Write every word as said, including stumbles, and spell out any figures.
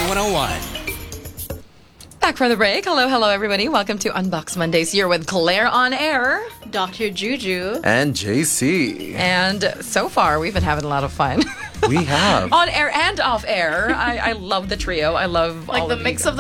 one oh one. Back from the break. Hello, hello, everybody. Welcome to Unbox Mondays here with Claire on air. Doctor Juju. And J C. And so far, we've been having a lot of fun. We have. On air and off air. I, I love the trio. I love Like all the of mix you. of